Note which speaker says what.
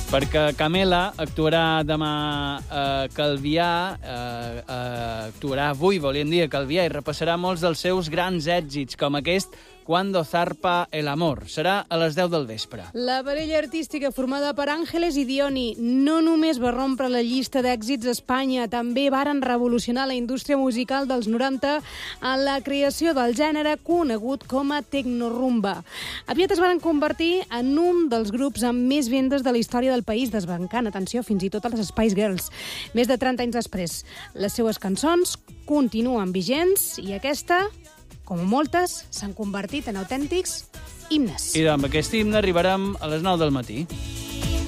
Speaker 1: perquè Camela actuarà demà a Calvià, actuarà avui, volíem dir, a Calvià, i repassarà molts dels seus grans èxits, com aquest Cuando zarpa el amor. Serà a les 10 del vespre.
Speaker 2: La parella artística formada per Àngeles i Dioni no només va rompre la llista d'èxits a Espanya, també varen revolucionar la indústria musical dels 90 en la creació del gènere conegut com a tecnorumba. Aviat es van convertir en un dels grups amb més vendes de la història del país, desbancant, atenció, fins i tot a les Spice Girls. Més de 30 anys després, les seues cançons continuen vigents i aquesta, com moltes, s'han convertit en autèntics himnes.
Speaker 1: I amb aquest himne arribarem a les 9 del matí.